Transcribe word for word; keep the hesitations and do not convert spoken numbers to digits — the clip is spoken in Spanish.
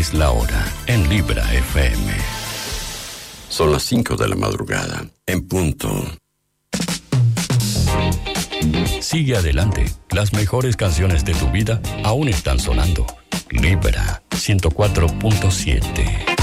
es la hora en Libra F M. Son las cinco de la madrugada, en punto. Sigue adelante. Las mejores canciones de tu vida aún están sonando. Libra ciento cuatro punto siete.